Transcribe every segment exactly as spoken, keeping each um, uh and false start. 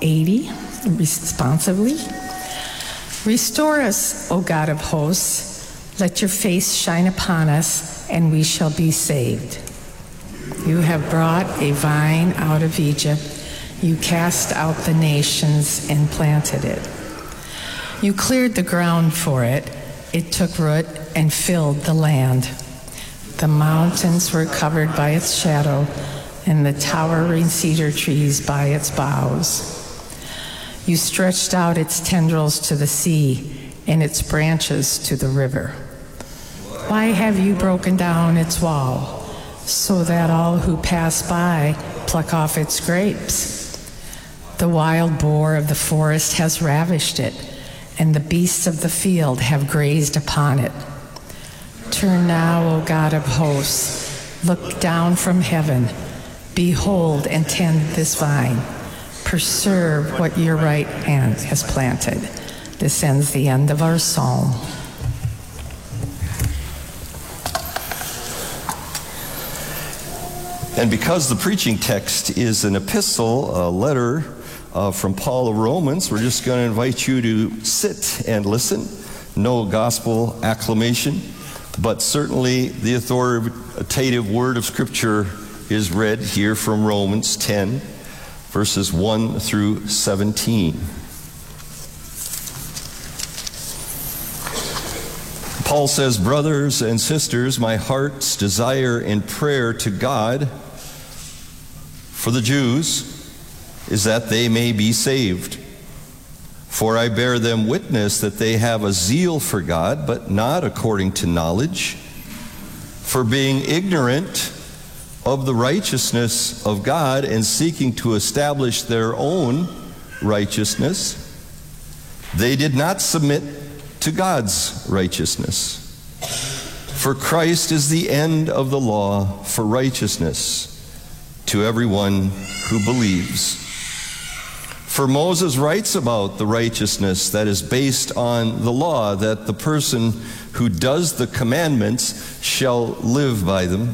eighty, responsively. Restore us, O God of hosts. Let your face shine upon us, and we shall be saved. You have brought a vine out of Egypt. You cast out the nations and planted it. You cleared the ground for it. It took root and filled the land. The mountains were covered by its shadow, and the towering cedar trees by its boughs. You stretched out its tendrils to the sea and its branches to the river. Why have you broken down its wall, so that all who pass by pluck off its grapes? The wild boar of the forest has ravished it, and the beasts of the field have grazed upon it. Turn now, O God of hosts, look down from heaven. Behold and tend this vine. Preserve what your right hand has planted. This ends the end of our psalm. And because the preaching text is an epistle, a letter uh, from Paul of Romans, we're just going to invite you to sit and listen. No gospel acclamation, but certainly the authoritative word of Scripture is read here from Romans ten, verses one through seventeen. Paul says, "Brothers and sisters, my heart's desire and prayer to God for the Jews is that they may be saved. For I bear them witness that they have a zeal for God, but not according to knowledge. For being ignorant of the righteousness of God and seeking to establish their own righteousness, they did not submit to God's righteousness. For Christ is the end of the law for righteousness to everyone who believes. For Moses writes about the righteousness that is based on the law, that the person who does the commandments shall live by them.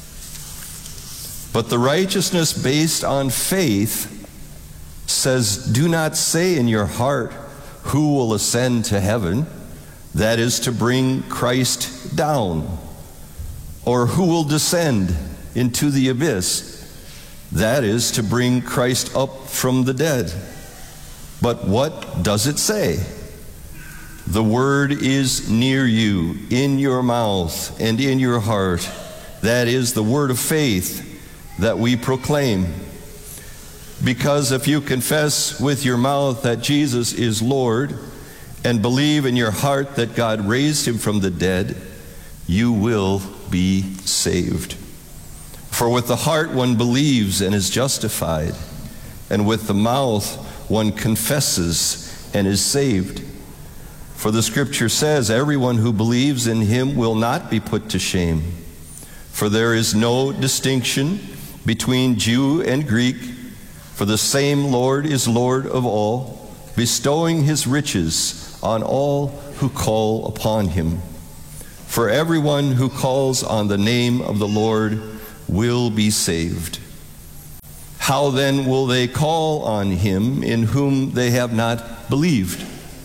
But the righteousness based on faith says, do not say in your heart, who will ascend to heaven? That is to bring Christ down. Or who will descend into the abyss? That is to bring Christ up from the dead. But what does it say? The word is near you, in your mouth and in your heart. That is the word of faith that we proclaim. Because if you confess with your mouth that Jesus is Lord and believe in your heart that God raised him from the dead, you will be saved. For with the heart one believes and is justified, and with the mouth one confesses and is saved. For the scripture says, everyone who believes in him will not be put to shame. For there is no distinction between Jew and Greek, for the same Lord is Lord of all, bestowing his riches on all who call upon him. For everyone who calls on the name of the Lord will be saved. How then will they call on him in whom they have not believed?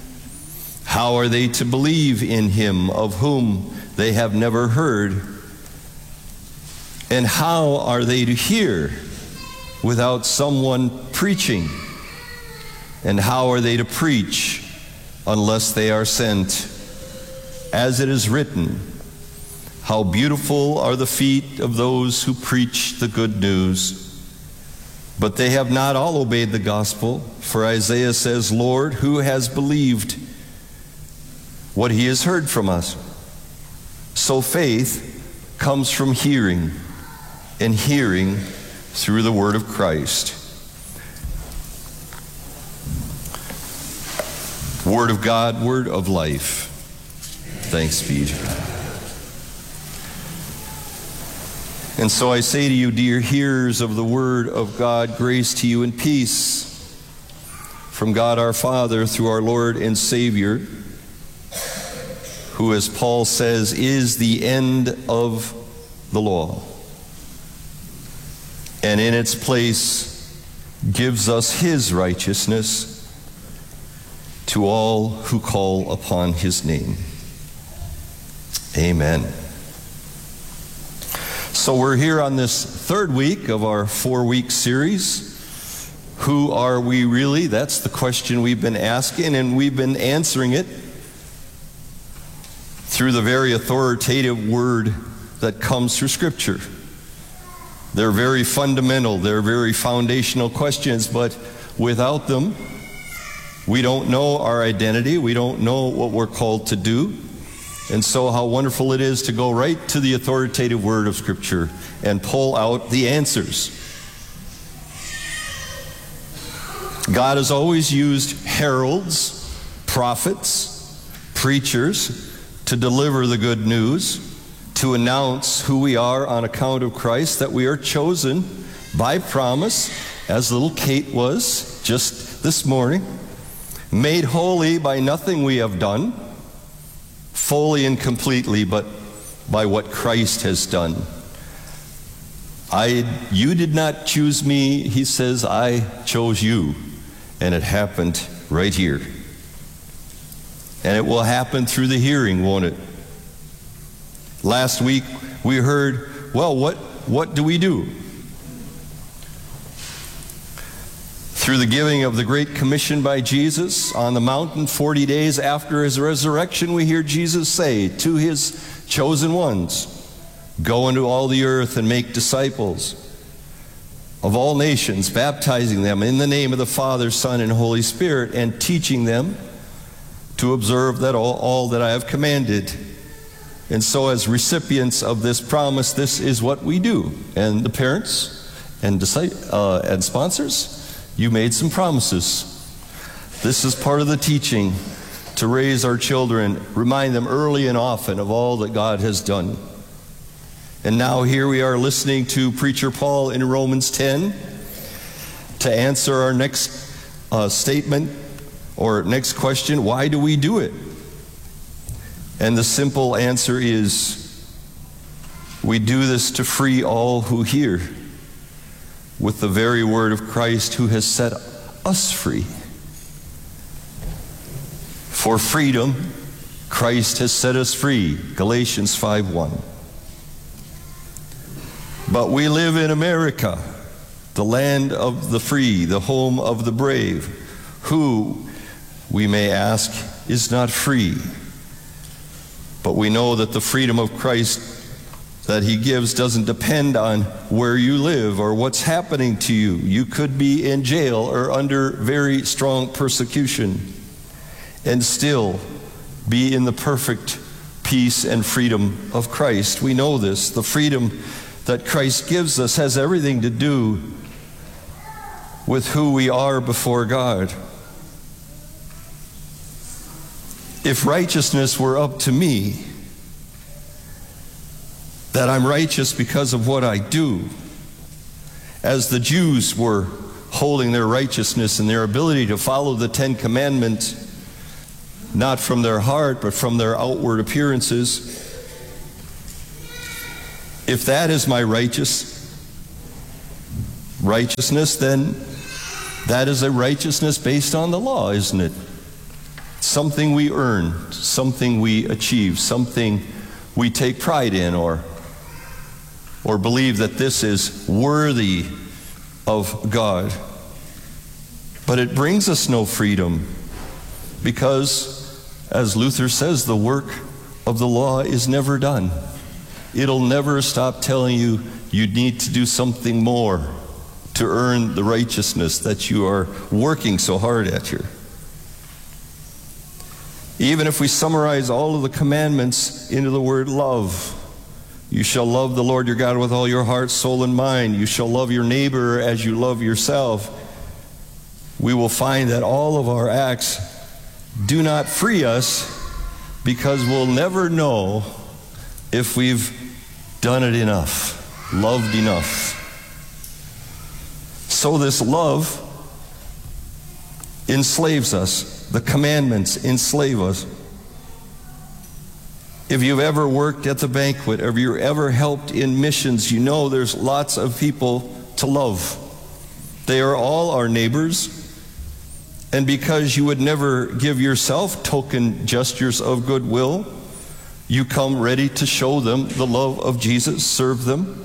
How are they to believe in him of whom they have never heard? And how are they to hear without someone preaching? And how are they to preach unless they are sent? As it is written, how beautiful are the feet of those who preach the good news. But they have not all obeyed the gospel. For Isaiah says, Lord, who has believed what he has heard from us? So faith comes from hearing, and hearing through the word of Christ. Word of God, word of life. Thanks be to God. And so I say to you, dear hearers of the word of God, grace to you and peace from God our Father through our Lord and Savior, who, as Paul says, is the end of the law. And in its place, gives us his righteousness to all who call upon his name. Amen. So we're here on this third week of our four-week series. Who are we really? That's the question we've been asking, and we've been answering it through the very authoritative word that comes through Scripture. They're very fundamental, they're very foundational questions, but without them, we don't know our identity, we don't know what we're called to do. And so how wonderful it is to go right to the authoritative word of Scripture and pull out the answers. God has always used heralds, prophets, preachers to deliver the good news, to announce who we are on account of Christ, that we are chosen by promise, as little Kate was just this morning, made holy by nothing we have done, fully and completely, but by what Christ has done. I, you did not choose me, he says, I chose you. And it happened right here. And it will happen through the hearing, won't it? Last week we heard, well, what, what do we do? Through the giving of the Great Commission by Jesus on the mountain forty days after his resurrection, we hear Jesus say to his chosen ones, go into all the earth and make disciples of all nations, baptizing them in the name of the Father, Son, and Holy Spirit, and teaching them to observe that all, all that I have commanded. And so as recipients of this promise, this is what we do. And the parents and, uh, and sponsors, you made some promises. This is part of the teaching, to raise our children, remind them early and often of all that God has done. And now here we are listening to Preacher Paul in Romans ten to answer our next uh, statement or next question, why do we do it? And the simple answer is, we do this to free all who hear with the very word of Christ, who has set us free. For freedom, Christ has set us free, Galatians five one. But we live in America, the land of the free, the home of the brave, who, we may ask, is not free. But we know that the freedom of Christ that he gives doesn't depend on where you live or what's happening to you. You could be in jail or under very strong persecution and still be in the perfect peace and freedom of Christ. We know this. The freedom that Christ gives us has everything to do with who we are before God. If righteousness were up to me, that I'm righteous because of what I do, as the Jews were holding their righteousness and their ability to follow the Ten Commandments, not from their heart, but from their outward appearances, if that is my righteous righteousness, then that is a righteousness based on the law, isn't it? Something we earn, something we achieve, something we take pride in, or or believe that this is worthy of God. But it brings us no freedom, because, as Luther says, the work of the law is never done. It'll never stop telling you you need to do something more to earn the righteousness that you are working so hard at here. Even if we summarize all of the commandments into the word love, you shall love the Lord your God with all your heart, soul, and mind. You shall love your neighbor as you love yourself. We will find that all of our acts do not free us, because we'll never know if we've done it enough, loved enough. So this love enslaves us. The commandments enslave us. If you've ever worked at the banquet, or if you've ever helped in missions, you know there's lots of people to love. They are all our neighbors. And because you would never give yourself token gestures of goodwill, you come ready to show them the love of Jesus, serve them.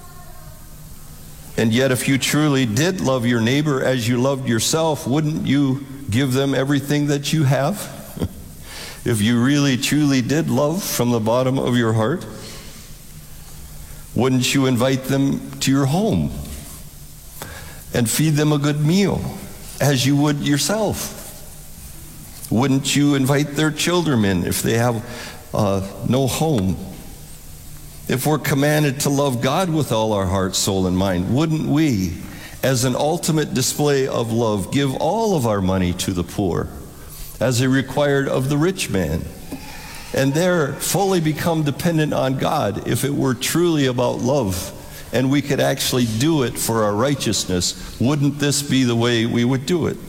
And yet, if you truly did love your neighbor as you loved yourself, wouldn't you give them everything that you have? If you really, truly did love from the bottom of your heart, wouldn't you invite them to your home and feed them a good meal as you would yourself? Wouldn't you invite their children in if they have uh, no home? If we're commanded to love God with all our heart, soul, and mind, wouldn't we, as an ultimate display of love, give all of our money to the poor, as is required of the rich man, and there fully become dependent on God if it were truly about love, and we could actually do it for our righteousness? Wouldn't this be the way we would do it?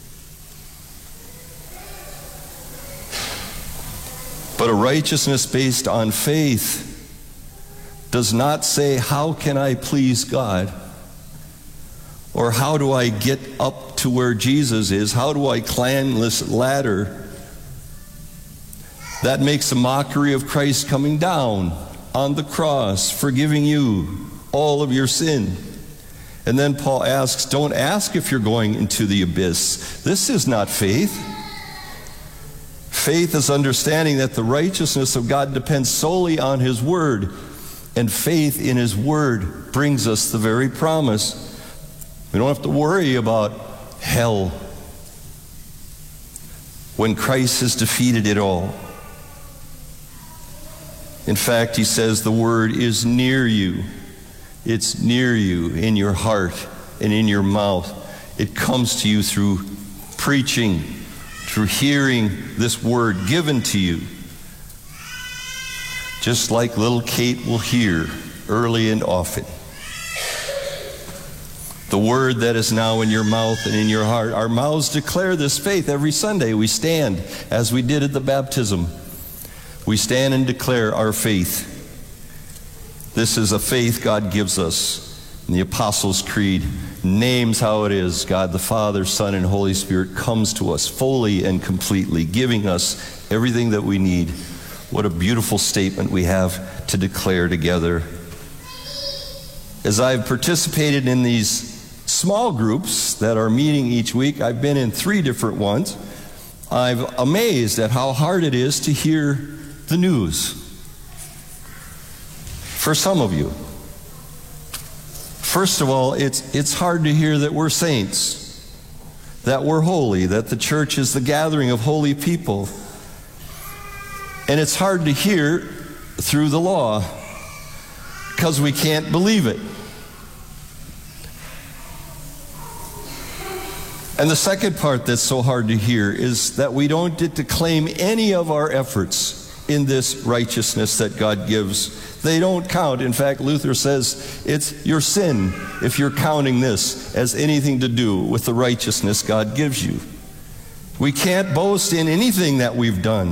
But a righteousness based on faith does not say, how can I please God? Or how do I get up to where Jesus is? How do I climb this ladder? That makes a mockery of Christ coming down on the cross, forgiving you all of your sin. And then Paul asks, don't ask if you're going into the abyss. This is not faith. Faith is understanding that the righteousness of God depends solely on His Word. And faith in His Word brings us the very promise. We don't have to worry about hell when Christ has defeated it all. In fact, he says the Word is near you. It's near you in your heart and in your mouth. It comes to you through preaching, through hearing this Word given to you. Just like little Kate will hear early and often. The Word that is now in your mouth and in your heart. Our mouths declare this faith every Sunday. We stand, as we did at the baptism. We stand and declare our faith. This is a faith God gives us. And the Apostles' Creed names how it is. God the Father, Son, and Holy Spirit comes to us fully and completely, giving us everything that we need. What a beautiful statement we have to declare together. As I've participated in these small groups that are meeting each week, I've been in three different ones. I'm amazed at how hard it is to hear the news. For some of you. First of all, it's, it's hard to hear that we're saints, that we're holy, that the church is the gathering of holy people. And it's hard to hear through the law because we can't believe it. And the second part that's so hard to hear is that we don't get to claim any of our efforts in this righteousness that God gives. They don't count. In fact, Luther says it's your sin if you're counting this as anything to do with the righteousness God gives you. We can't boast in anything that we've done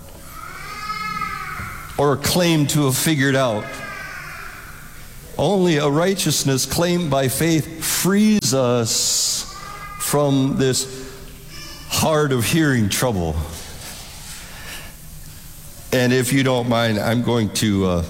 or claim to have figured out. Only a righteousness claimed by faith frees us from this hard of hearing trouble. And if you don't mind, I'm going to uh,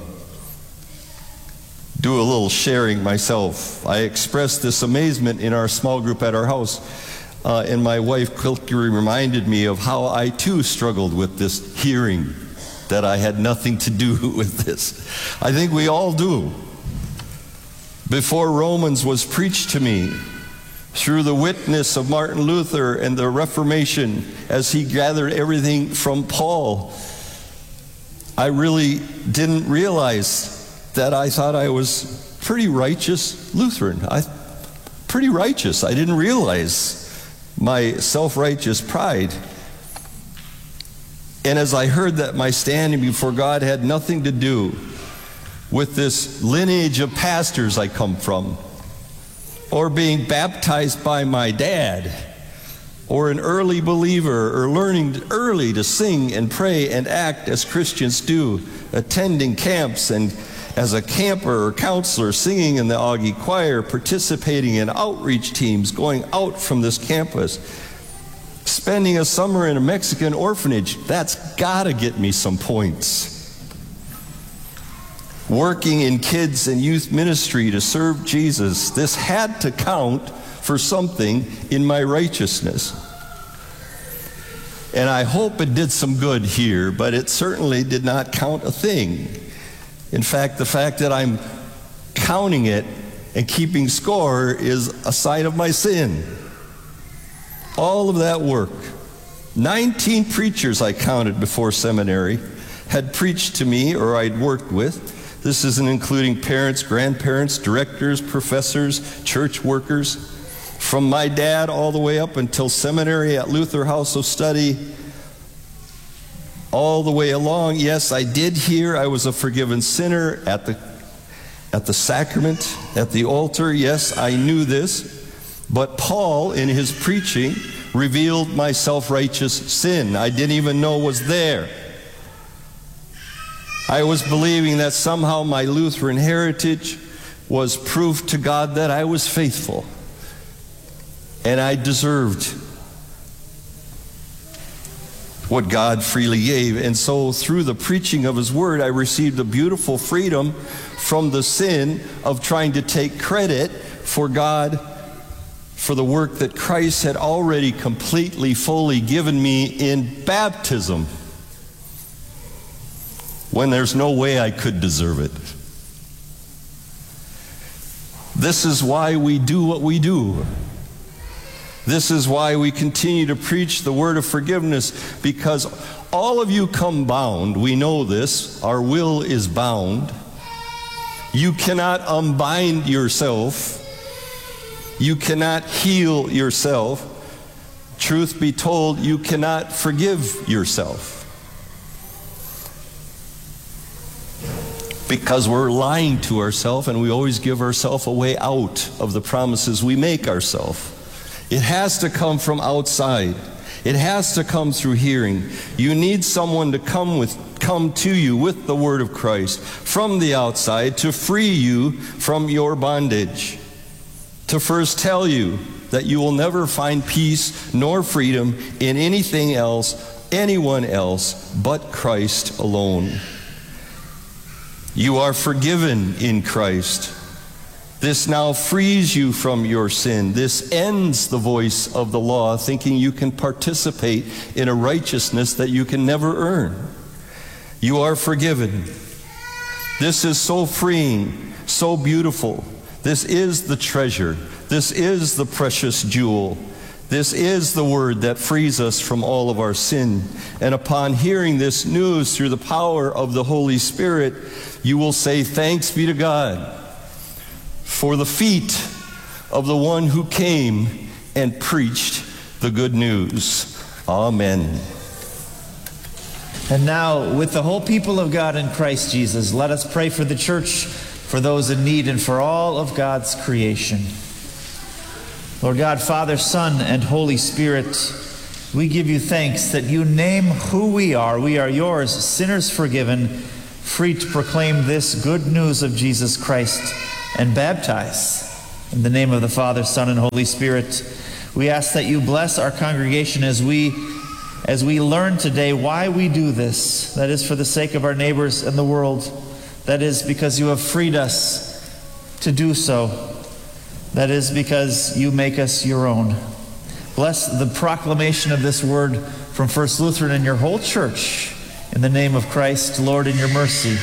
do a little sharing myself. I expressed this amazement in our small group at our house, uh, and my wife quickly reminded me of how I too struggled with this hearing, that I had nothing to do with this. I think we all do. Before Romans was preached to me, through the witness of Martin Luther and the Reformation, as he gathered everything from Paul, I really didn't realize that I thought I was pretty righteous Lutheran. I, pretty righteous. I didn't realize my self-righteous pride. And as I heard that my standing before God had nothing to do with this lineage of pastors I come from, or being baptized by my dad, or an early believer, or learning early to sing and pray and act as Christians do, attending camps and, as a camper or counselor, singing in the Augie choir, participating in outreach teams, going out from this campus, spending a summer in a Mexican orphanage. That's got to get me some points. Working in kids and youth ministry to serve Jesus, this had to count for something in my righteousness. And I hope it did some good here, but it certainly did not count a thing. In fact, the fact that I'm counting it and keeping score is a sign of my sin. All of that work, nineteen preachers I counted before seminary had preached to me or I'd worked with. This isn't including parents, grandparents, directors, professors, church workers. From my dad all the way up until seminary at Luther House of Study, all the way along. Yes, I did hear I was a forgiven sinner at the, at the sacrament, at the altar. Yes, I knew this. But Paul, in his preaching, revealed my self-righteous sin I didn't even know was there. I was believing that somehow my Lutheran heritage was proof to God that I was faithful and I deserved what God freely gave. And so through the preaching of His Word, I received a beautiful freedom from the sin of trying to take credit for God, for the work that Christ had already completely, fully given me in baptism, when there's no way I could deserve it. This is why we do what we do. This is why we continue to preach the word of forgiveness, because all of you come bound. We know this. Our will is bound. You cannot unbind yourself. You cannot heal yourself. Truth be told, you cannot forgive yourself. Because we're lying to ourselves, and we always give ourselves a way out of the promises we make ourselves. It has to come from outside. It has to come through hearing. You need someone to come with, come to you with the word of Christ from the outside to free you from your bondage. To first tell you that you will never find peace nor freedom in anything else, anyone else, but Christ alone. You are forgiven in Christ. This now frees you from your sin. This ends the voice of the law, thinking you can participate in a righteousness that you can never earn. You are forgiven. This is so freeing, so beautiful. This is the treasure. This is the precious jewel. This is the word that frees us from all of our sin. And upon hearing this news through the power of the Holy Spirit, you will say, "Thanks be to God for the feet of the one who came and preached the good news." Amen. And now, with the whole people of God in Christ Jesus, let us pray for the church, for those in need, and for all of God's creation. Lord God, Father, Son, and Holy Spirit, we give you thanks that you name who we are. We are yours, sinners forgiven, free to proclaim this good news of Jesus Christ and baptize. In the name of the Father, Son, and Holy Spirit, we ask that you bless our congregation as we as we learn today why we do this. That is for the sake of our neighbors and the world. That is because you have freed us to do so. That is because you make us your own. Bless the proclamation of this word from First Lutheran and your whole church. In the name of Christ, Lord, in your mercy.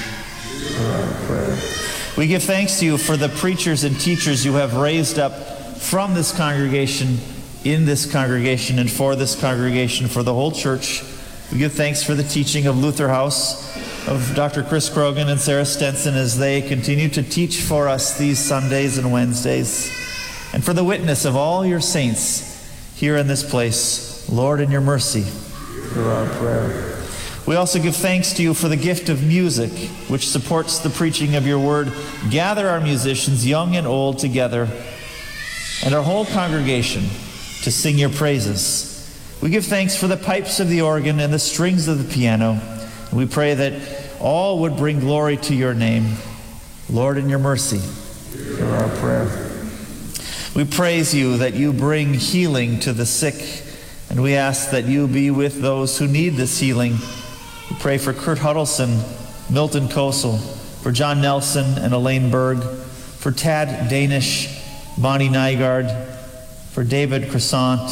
We give thanks to you for the preachers and teachers you have raised up from this congregation, in this congregation, and for this congregation, for the whole church. We give thanks for the teaching of Luther House, of Doctor Chris Krogan and Sarah Stenson as they continue to teach for us these Sundays and Wednesdays, and for the witness of all your saints here in this place. Lord, in your mercy, hear our prayer. We also give thanks to you for the gift of music, which supports the preaching of your word. Gather our musicians, young and old, together, and our whole congregation to sing your praises. We give thanks for the pipes of the organ and the strings of the piano. And we pray that all would bring glory to your name. Lord, in your mercy, hear our prayer. We praise you that you bring healing to the sick, and we ask that you be with those who need this healing. We pray for Kurt Huddleston, Milton Kosel, for John Nelson and Elaine Berg, for Tad Danish, Bonnie Nygaard, for David Croissant.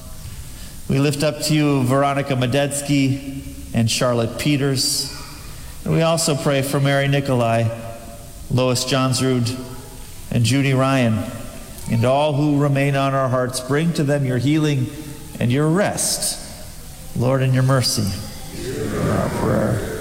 We lift up to you Veronica Medetsky and Charlotte Peters. And we also pray for Mary Nikolai, Lois Johnsrud, and Judy Ryan, and all who remain on our hearts. Bring to them your healing and your rest. Lord, in your mercy, hear our prayer.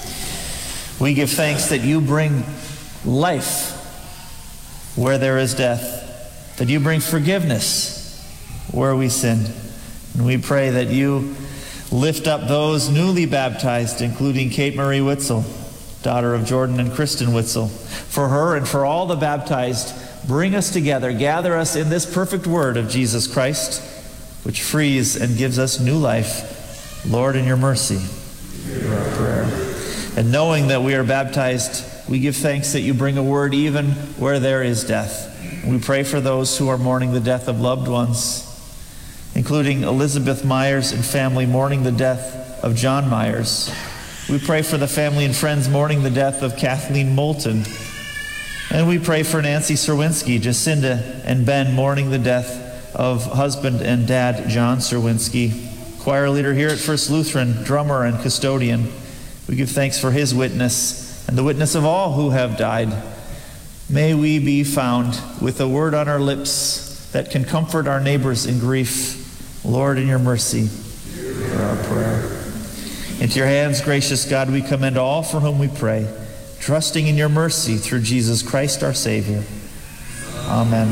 We give thanks that you bring life where there is death, that you bring forgiveness where we sin. And we pray that you lift up those newly baptized, including Kate Marie Witzel, daughter of Jordan and Kristen Witzel. For her and for all the baptized, bring us together, gather us in this perfect word of Jesus Christ, which frees and gives us new life. Lord, in your mercy, hear our prayer. And knowing that we are baptized, we give thanks that you bring a word even where there is death. And we pray for those who are mourning the death of loved ones, including Elizabeth Myers and family mourning the death of John Myers. We pray for the family and friends mourning the death of Kathleen Moulton. And we pray for Nancy Serwinski, Jacinda, and Ben mourning the death of husband and dad John Serwinski. Choir leader here at First Lutheran, drummer and custodian. We give thanks for his witness and the witness of all who have died. May we be found with a word on our lips that can comfort our neighbors in grief. Lord, in your mercy, hear our prayer. Into your hands, gracious God, we commend all for whom we pray, trusting in your mercy through Jesus Christ our Savior. Amen.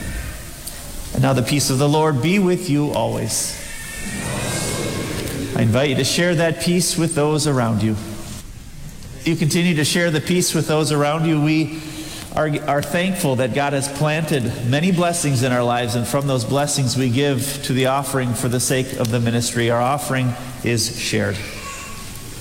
And now the peace of the Lord be with you always. I invite you to share that peace with those around you. You continue to share the peace with those around you. We are, are thankful that God has planted many blessings in our lives, and from those blessings we give to the offering for the sake of the ministry. Our offering is shared.